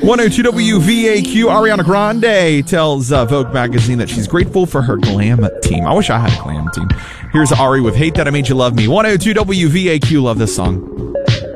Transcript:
102 WVAQ. Ariana Grande tells Vogue magazine that she's grateful for her glam team. I wish I had a glam team. Here's Ari with Hate That I Made You Love Me. 102 WVAQ. Love this song.